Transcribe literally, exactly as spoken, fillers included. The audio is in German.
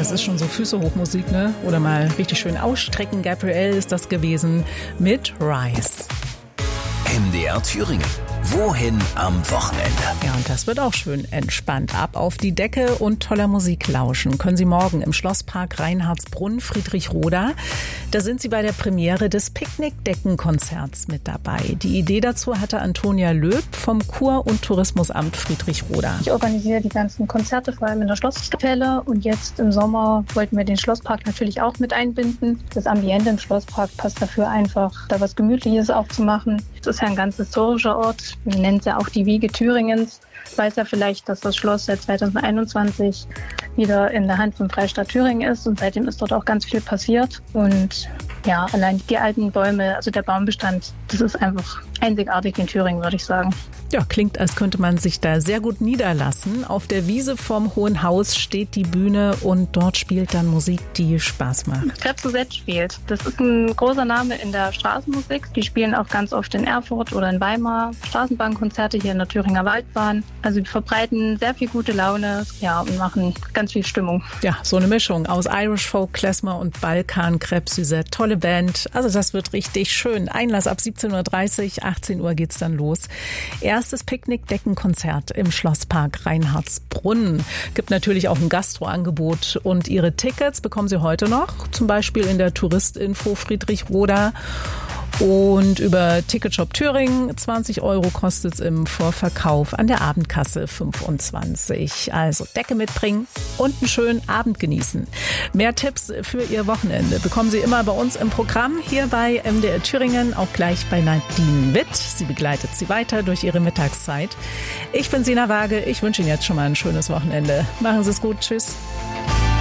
das ist schon so Füße hoch Musik, ne? Oder mal richtig schön ausstrecken. Gabrielle ist das gewesen mit Rise. M D R Thüringen. Wohin am Wochenende? Ja, und das wird auch schön entspannt. Ab auf die Decke und toller Musik lauschen können Sie morgen im Schlosspark Reinhardsbrunn, Friedrichroda. Da sind Sie bei der Premiere des Picknickdeckenkonzerts mit dabei. Die Idee dazu hatte Antonia Löb vom Kur- und Tourismusamt Friedrichroda. Ich organisiere die ganzen Konzerte, vor allem in der Schlosskapelle. Und jetzt im Sommer wollten wir den Schlosspark natürlich auch mit einbinden. Das Ambiente im Schlosspark passt dafür einfach, da was Gemütliches aufzumachen. Es ist ja ein ganz historischer Ort. Man nennt es ja auch die Wiege Thüringens. Ich weiß ja vielleicht, dass das Schloss seit zweitausendeinundzwanzig wieder in der Hand vom Freistaat Thüringen ist und seitdem ist dort auch ganz viel passiert. Und ja, allein die alten Bäume, also der Baumbestand, das ist einfach einzigartig in Thüringen, würde ich sagen. Ja, klingt, als könnte man sich da sehr gut niederlassen. Auf der Wiese vorm Hohen Haus steht die Bühne und dort spielt dann Musik, die Spaß macht. Krebs Suzette spielt. Das ist ein großer Name in der Straßenmusik. Die spielen auch ganz oft in Erfurt oder in Weimar. Straßenbahnkonzerte hier in der Thüringer Waldbahn. Also die verbreiten sehr viel gute Laune, ja, und machen ganz viel Stimmung. Ja, so eine Mischung aus Irish Folk, Klezmer und Balkan, Krebs Suzette. Tolle Band. Also das wird richtig schön. Einlass ab siebzehn Uhr dreißig, achtzehn Uhr geht's dann los. Erstes Picknickdeckenkonzert im Schlosspark Reinhardsbrunn. Gibt natürlich auch ein Gastroangebot und Ihre Tickets bekommen Sie heute noch, zum Beispiel in der Touristinfo Friedrichroda. Und über Ticketshop Thüringen, zwanzig Euro kostet es im Vorverkauf, an der Abendkasse fünfundzwanzig. Also Decke mitbringen und einen schönen Abend genießen. Mehr Tipps für Ihr Wochenende bekommen Sie immer bei uns im Programm hier bei M D R Thüringen, auch gleich bei Nadine Witt. Sie begleitet Sie weiter durch Ihre Mittagszeit. Ich bin Sina Waage, ich wünsche Ihnen jetzt schon mal ein schönes Wochenende. Machen Sie es gut, tschüss.